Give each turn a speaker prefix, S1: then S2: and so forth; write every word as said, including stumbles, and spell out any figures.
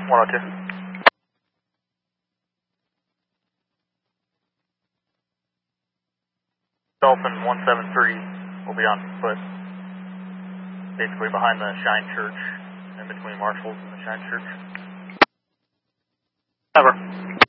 S1: one oh two. Dolphin one seven three will be on foot, basically behind the Shine Church, in between Marshalls and the Shine Church.
S2: Cover.